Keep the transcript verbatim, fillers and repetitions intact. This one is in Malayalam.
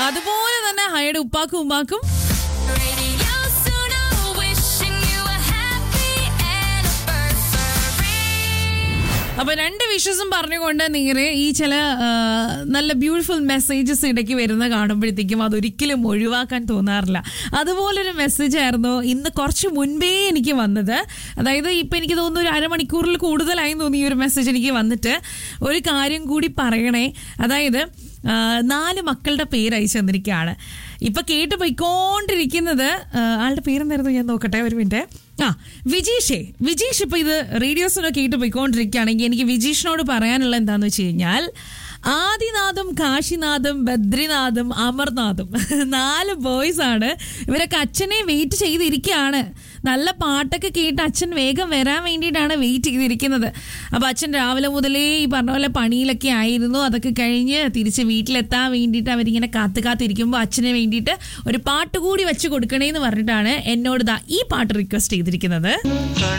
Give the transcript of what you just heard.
അതുപോലെ തന്നെ ഹയുടെ ഉപ്പാക്കും ഉമ്മാക്കും അപ്പൊ രണ്ട് വിഷസും പറഞ്ഞുകൊണ്ട് നേരെ ഈ ചില നല്ല ബ്യൂട്ടിഫുൾ മെസ്സേജസ് ഇടയ്ക്ക് വരുന്ന കാണുമ്പോഴത്തേക്കും അതൊരിക്കലും ഒഴിവാക്കാൻ തോന്നാറില്ല. അതുപോലൊരു മെസ്സേജ് ആയിരുന്നു ഇന്ന് കുറച്ച് മുൻപേ എനിക്ക് വന്നത്. അതായത് ഇപ്പം എനിക്ക് തോന്നുന്നു ഒരു അരമണിക്കൂറിൽ കൂടുതലായി തോന്നി ഈ ഒരു മെസ്സേജ് എനിക്ക് വന്നിട്ട്. ഒരു കാര്യം കൂടി പറയണേ, അതായത് നാല് മക്കളുടെ പേര് അയച്ചു തന്നിരിക്കുകയാണ്. ഇപ്പൊ കേട്ട് പോയിക്കൊണ്ടിരിക്കുന്നത് ആളുടെ പേരെന്തായിരുന്നു ഞാൻ നോക്കട്ടെ ഒരു മിനിറ്റ്. ആ വിജീഷേ വിജീഷ് ഇപ്പൊ ഇത് റേഡിയോസിനോ കേട്ട് പോയിക്കൊണ്ടിരിക്കുകയാണെങ്കിൽ എനിക്ക് വിജീഷിനോട് പറയാനുള്ള എന്താന്ന് വെച്ച് കഴിഞ്ഞാൽ, ആദിനാഥും കാശിനാഥും ബദ്രിനാഥും അമർനാഥും നാല് ബോയ്സ് ആണ്. ഇവരൊക്കെ അച്ഛനെ വെയിറ്റ് ചെയ്തിരിക്കുകയാണ്. നല്ല പാട്ടൊക്കെ കേട്ട് അച്ഛൻ വേഗം വരാൻ വേണ്ടിയിട്ടാണ് വെയിറ്റ് ചെയ്തിരിക്കുന്നത്. അപ്പോൾ അച്ഛൻ രാവിലെ മുതലേ ഈ പറഞ്ഞ പോലെ പണിയിലൊക്കെ ആയിരുന്നു. അതൊക്കെ കഴിഞ്ഞ് തിരിച്ച് വീട്ടിലെത്താൻ വേണ്ടിയിട്ട് അവരിങ്ങനെ കാത്തു കാത്തിരിക്കുമ്പോൾ അച്ഛന് വേണ്ടിയിട്ട് ഒരു പാട്ട് കൂടി വെച്ച് കൊടുക്കണേന്ന് പറഞ്ഞിട്ടാണ് എന്നോട് ദാ ഈ പാട്ട് റിക്വസ്റ്റ് ചെയ്തിരിക്കുന്നത്.